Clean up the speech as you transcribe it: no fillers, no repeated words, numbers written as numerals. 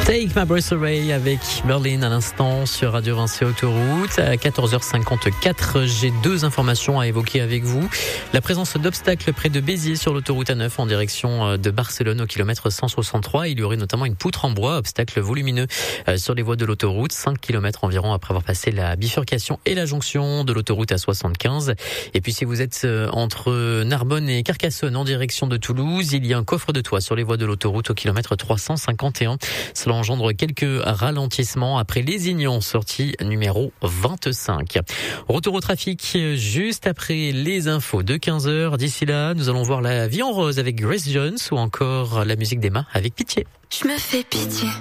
Take My Breath Away avec Berlin à l'instant sur Radio Vinci Autoroute. À 14h54, j'ai deux informations à évoquer avec vous. La présence d'obstacles près de Béziers sur l'autoroute A9 en direction de Barcelone au kilomètre 163. Il y aurait notamment une poutre en bois, obstacle volumineux sur les voies de l'autoroute. 5 km environ après avoir passé la bifurcation et la jonction de l'autoroute A75. Et puis si vous êtes entre Narbonne et Carcassonne en direction de Toulouse, il y a un coffre de toit sur les voies de l'autoroute au kilomètre 351. Cela engendre quelques ralentissements après Lézignan, sortie numéro 25. Retour au trafic juste après les infos de 15h. D'ici là, nous allons voir La Vie en rose avec Grace Jones ou encore la musique d'Emma avec Pitié. Je me fais pitié.